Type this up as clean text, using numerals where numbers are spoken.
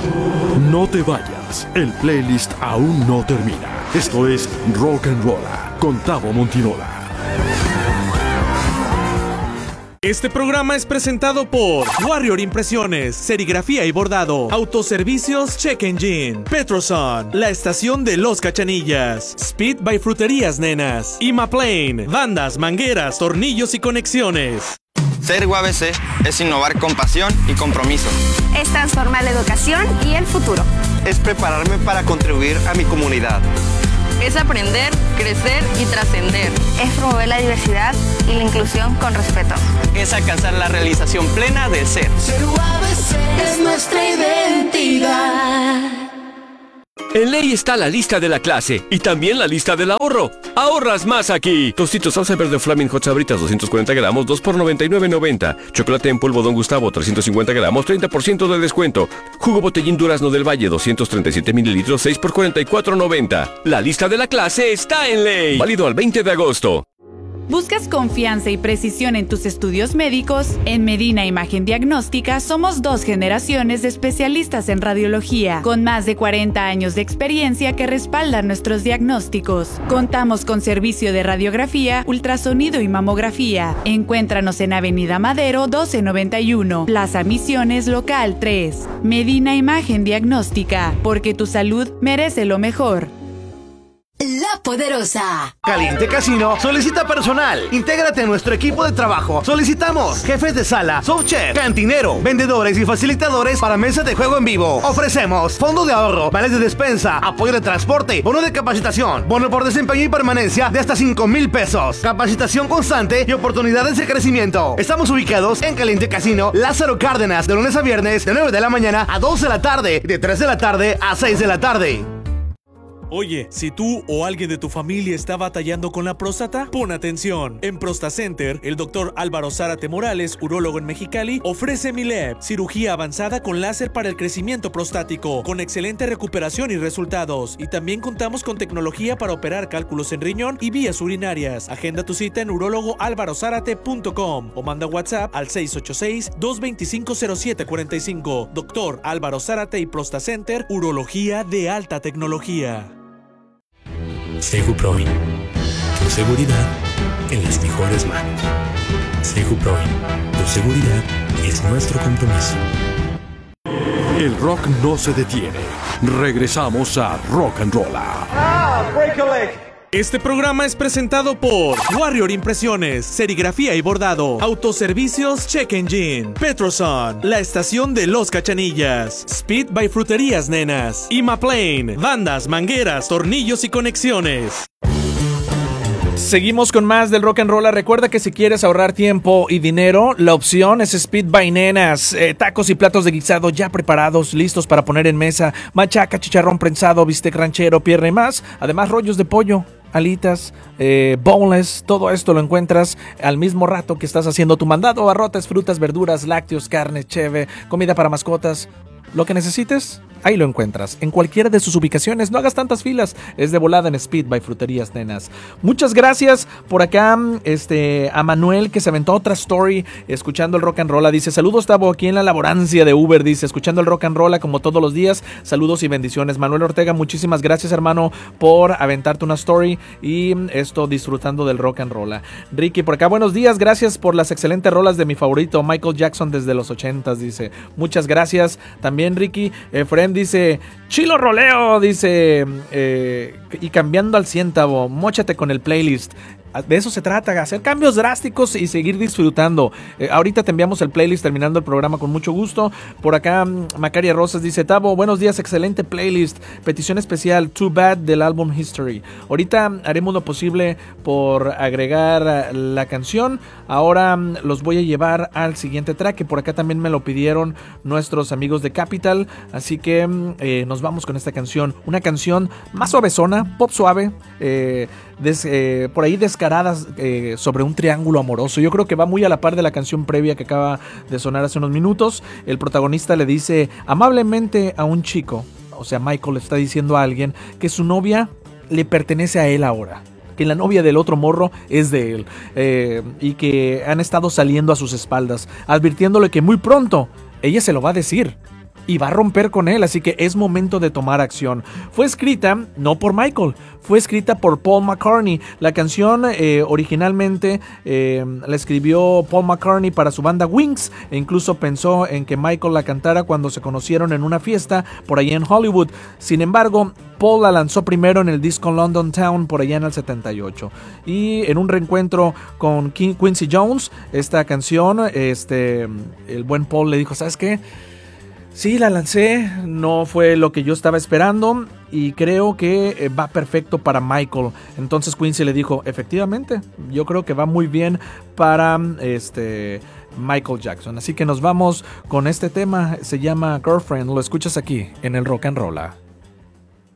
No te vayas, el playlist aún no termina. Esto es Rock and Rolla con Tavo Montinola. Este programa es presentado por Warrior Impresiones, Serigrafía y Bordado, Autoservicios Check Engine, Petroson, La Estación de los Cachanillas, Speed by Fruterías Nenas, Imaplane, bandas, mangueras, tornillos y conexiones. Ser UABC es innovar con pasión y compromiso. Es transformar la educación y el futuro. Es prepararme para contribuir a mi comunidad. Es aprender, crecer y trascender. Es promover la diversidad y la inclusión con respeto. Es alcanzar la realización plena del ser. Ser UABC es nuestra identidad. En Ley está la lista de la clase y también la lista del ahorro. Ahorras más aquí. Tostitos salsa verde Flaming Hot Sabritas 240 gramos, 2 por $99.90. Chocolate en polvo Don Gustavo 350 gramos, 30% de descuento. Jugo Botellín Durazno del Valle 237 mililitros, 6 por $44.90. La lista de la clase está en Ley. Válido al 20 de agosto. ¿Buscas confianza y precisión en tus estudios médicos? En Medina Imagen Diagnóstica somos 2 generaciones de especialistas en radiología, con más de 40 años de experiencia que respaldan nuestros diagnósticos. Contamos con servicio de radiografía, ultrasonido y mamografía. Encuéntranos en Avenida Madero 1291, Plaza Misiones Local 3. Medina Imagen Diagnóstica, porque tu salud merece lo mejor. La Poderosa. Caliente Casino solicita personal. Intégrate a nuestro equipo de trabajo. Solicitamos jefes de sala, subchef, cantinero, vendedores y facilitadores para mesas de juego en vivo. Ofrecemos fondo de ahorro, vales de despensa, apoyo de transporte, bono de capacitación, bono por desempeño y permanencia de hasta 5,000 pesos. Capacitación constante y oportunidades de crecimiento. Estamos ubicados en Caliente Casino, Lázaro Cárdenas, de lunes a viernes, de 9 de la mañana a 2 de la tarde, de 3 de la tarde a 6 de la tarde. Oye, si tú o alguien de tu familia está batallando con la próstata, pon atención. En ProstaCenter, el doctor Álvaro Zárate Morales, urólogo en Mexicali, ofrece Mileb, cirugía avanzada con láser para el crecimiento prostático, con excelente recuperación y resultados. Y también contamos con tecnología para operar cálculos en riñón y vías urinarias. Agenda tu cita en urólogoalvarozárate.com o manda WhatsApp al 686-225-0745. Doctor Álvaro Zárate y ProstaCenter, urología de alta tecnología. Seguproin, tu seguridad en las mejores manos. Seguproin, tu seguridad es nuestro compromiso. El rock no se detiene. Regresamos a Rock and Rolla. Break a leg. Este programa es presentado por Warrior Impresiones, Serigrafía y Bordado, Autoservicios Check Engine, Petroson, La Estación de los Cachanillas, Speed by Fruterías Nenas, Imaplane, bandas, mangueras, tornillos y conexiones. Seguimos con más del Rock and Roll. Recuerda que si quieres ahorrar tiempo y dinero, la opción es Speed by Nenas. Tacos y platos de guisado ya preparados, listos para poner en mesa. Machaca, chicharrón prensado, bistec ranchero, pierna y más. Además, rollos de pollo, alitas, boneless, todo esto lo encuentras al mismo rato que estás haciendo tu mandado. Abarrotes, frutas, verduras, lácteos, carne, cheve, comida para mascotas. Lo que necesites, ahí lo encuentras. En cualquiera de sus ubicaciones, no hagas tantas filas. Es de volada en Speed by Fruterías Nenas. Muchas gracias por acá a Manuel, que se aventó otra story escuchando el Rock and Roll. Dice, saludos, Tavo, aquí en la laborancia de Uber. Dice, escuchando el Rock and Roll como todos los días. Saludos y bendiciones. Manuel Ortega, muchísimas gracias, hermano, por aventarte una story y esto disfrutando del Rock and Roll. Ricky, por acá, buenos días. Gracias por las excelentes rolas de mi favorito, Michael Jackson, desde los 80s. Dice, muchas gracias. También Ricky, Efren dice, chilo roleo, dice, y cambiando al 100, Tavo, móchate con el playlist. De eso se trata, hacer cambios drásticos y seguir disfrutando. Ahorita te enviamos el playlist terminando el programa con mucho gusto. Por acá Macaria Rosas dice, Tavo, buenos días, excelente playlist. Petición especial, Too Bad del álbum History. Ahorita haremos lo posible por agregar la canción. Ahora los voy a llevar al siguiente track, que por acá también me lo pidieron nuestros amigos de Capital. Así que nos vamos con esta canción. Una canción más suavezona, pop suave, por ahí descaradas sobre un triángulo amoroso. Yo creo que va muy a la par de la canción previa que acaba de sonar hace unos minutos. El protagonista le dice amablemente a un chico, o sea, Michael le está diciendo a alguien que su novia le pertenece a él ahora, que la novia del otro morro es de él, y que han estado saliendo a sus espaldas, advirtiéndole que muy pronto ella se lo va a decir. y va a romper con él, así que es momento de tomar acción. Fue escrita no por Michael, fue escrita por Paul McCartney. La canción originalmente la escribió Paul McCartney para su banda Wings, e incluso pensó en que Michael la cantara cuando se conocieron en una fiesta por allá en Hollywood. Sin embargo, Paul la lanzó primero en el disco London Town por allá en el 78. Y en un reencuentro con Quincy Jones, esta canción, el buen Paul le dijo, ¿sabes qué? Sí, la lancé, no fue lo que yo estaba esperando y creo que va perfecto para Michael. Entonces Quincy le dijo, efectivamente, yo creo que va muy bien para Michael Jackson. Así que nos vamos con este tema, se llama Girlfriend, lo escuchas aquí en el Rock and Rolla.